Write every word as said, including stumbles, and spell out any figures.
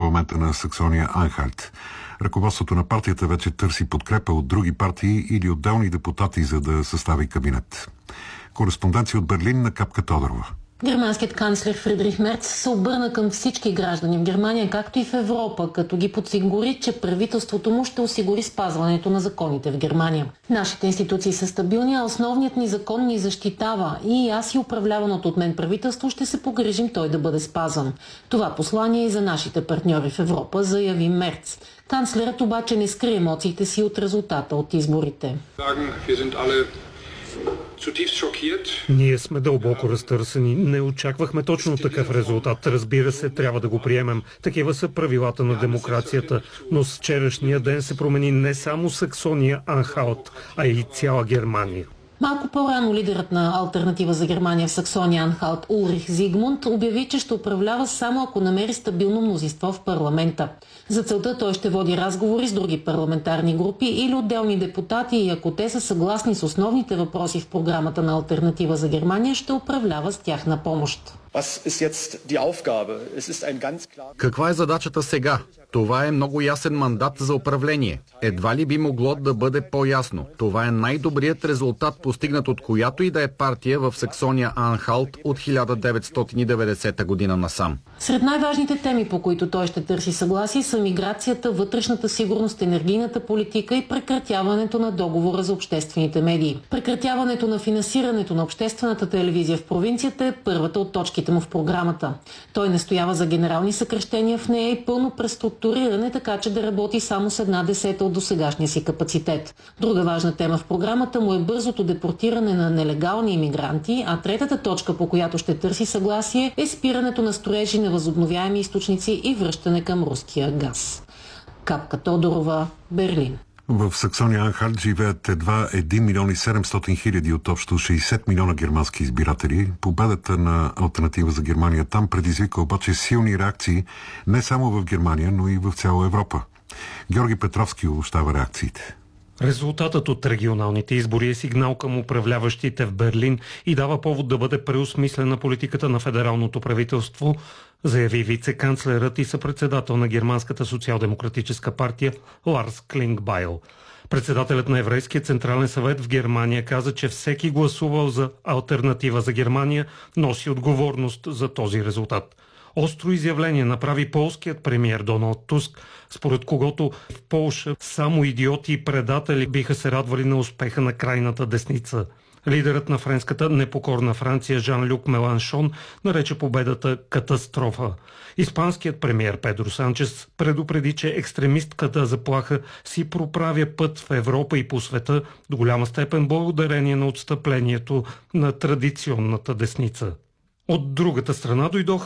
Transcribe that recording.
парламента на Саксония Анхальт. Ръководството на партията вече търси подкрепа от други партии или отделни депутати, за да състави кабинет. Кореспонденция от Берлин на Капка Тодорова. Германският канцлер Фридрих Мерц се обърна към всички граждани в Германия, както и в Европа, като ги подсигури, че правителството му ще осигури спазването на законите в Германия. Нашите институции са стабилни, а основният ни закон ни защитава и аз и управляваното от мен правителство ще се погрижим той да бъде спазван. Това послание е и за нашите партньори в Европа, заяви Мерц. Канцлерът обаче не скри емоциите си от резултата от изборите. Ние сме дълбоко разтърсени. Не очаквахме точно такъв резултат. Разбира се, трябва да го приемем. Такива са правилата на демокрацията. Но с вчерашния ден се промени не само Саксония Анхалт, а и цяла Германия. Малко по-рано лидерът на Алтернатива за Германия в Саксония Анхалт Улрих Зигмунд обяви, че ще управлява само ако намери стабилно мнозинство в парламента. За целта той ще води разговори с други парламентарни групи или отделни депутати и ако те са съгласни с основните въпроси в програмата на Алтернатива за Германия, ще управлява с тяхна помощ. Каква е задачата сега? Това е много ясен мандат за управление. Едва ли би могло да бъде по-ясно. Това е най-добрият резултат, постигнат от която и да е партия в Саксония Анхалт от хиляда деветстотин и деветдесета година насам. Сред най-важните теми, по които той ще търси съгласие, са миграцията, вътрешната сигурност, енергийната политика и прекратяването на договора за обществените медии. Прекратяването на финансирането на обществената телевизия в провинцията е първата от точките му в програмата. Той настоява за генерални съкращения в нея и пълно преструктуриране, така че да работи само с една десета от досегашния си капацитет. Друга важна тема в програмата му е бързото депортиране на нелегални имигранти, а третата точка, по която ще търси съгласие, е спирането на строежи на възобновяеми източници и връщане към руския газ. Капка Тодорова, Берлин. В Саксония Анхалт живеят едва един милион и седемстотин хиляди от общо шейсет милиона германски избиратели. Победата на Алтернатива за Германия там предизвика обаче силни реакции не само в Германия, но и в цяла Европа. Георги Петровски обобщава реакциите. Резултатът от регионалните избори е сигнал към управляващите в Берлин и дава повод да бъде преосмислена политиката на федералното правителство, заяви вице-канцлерът и съпредседател на Германската социал-демократическа партия Ларс Клингбайл. Председателят на Еврейския централен съвет в Германия каза, че всеки гласувал за Алтернатива за Германия носи отговорност за този резултат. Остро изявление направи полският премиер Доналд Туск, според когото в Полша само идиоти и предатели биха се радвали на успеха на крайната десница. Лидерът на френската непокорна Франция Жан-Люк Меланшон нарече победата катастрофа. Испанският премиер Педро Санчес предупреди, че екстремистката заплаха си проправя път в Европа и по света до голяма степен благодарение на отстъплението на традиционната десница. От другата страна дойдоха